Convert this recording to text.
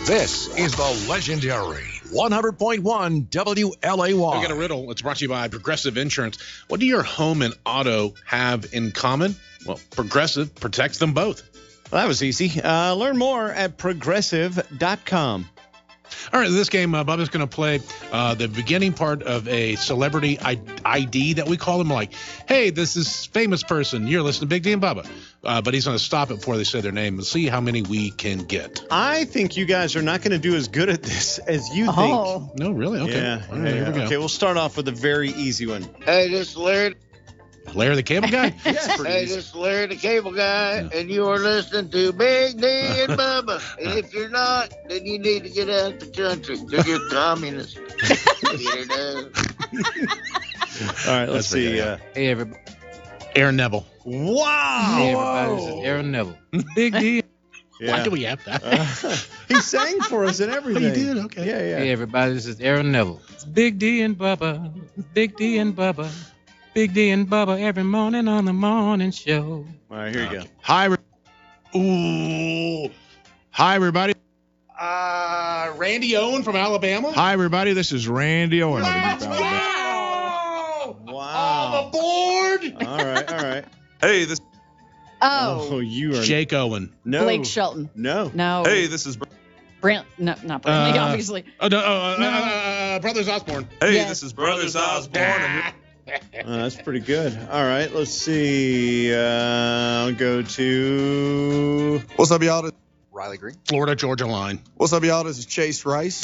This is the legendary 100.1 WLAY. We got a riddle. It's brought to you by Progressive Insurance. What do your home and auto have in common? Well, Progressive protects them both. Well, that was easy. Learn more at progressive.com. All right, this game, Bubba's going to play the beginning part of a celebrity ID that we call them, like, hey, this is famous person. You're listening to Big D and Bubba. But he's going to stop it before they say their name and see how many we can get. I think you guys are not going to do as good at this as you think. No, really? Okay. Yeah. All right, here we go. Okay, we'll start off with a very easy one. Hey, this is Larry. Larry the Cable Guy? Hey, this is Larry the Cable Guy, and you are listening to Big D and Bubba. And if you're not, then you need to get out the country. Because you're communist. All right, let's see. Hey, everybody. Aaron Neville. Wow. Hey, everybody. This is Aaron Neville. Big D. Why do we have that? He sang for us and everything. Oh, you did? Okay. Yeah. Hey, everybody. This is Aaron Neville. It's Big D and Bubba. Big D and Bubba. Big D and Bubba every morning on the morning show. All right, here you go. Hi, everybody. Randy Owen from Alabama. Hi, everybody. This is Randy Owen. Wow. Wow. Aboard. All right. Hey, this. Oh, you are. Jake Owen. No. Blake Shelton. No. No. Hey, this is. Brant. No, not Brantley, obviously. Brothers Osborne. Hey, Yes. this is Brothers Osborne. That's pretty good. All right, let's see. I'll go to. What's up, y'all? Riley Green. Florida Georgia line. What's up, y'all? This is Chase Rice.